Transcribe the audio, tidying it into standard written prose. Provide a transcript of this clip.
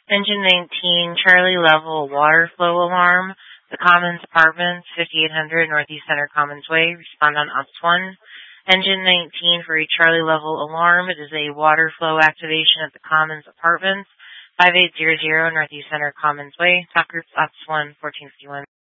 Engine 19, Charlie level water flow alarm. The Commons Apartments, 5800 Northeast Center Commons Way. Respond on Ops 1. Engine 19 for a Charlie level alarm. It is a water flow activation at the Commons Apartments, 5800 Northeast Center Commons Way. Talk groups Ops 1, 1451.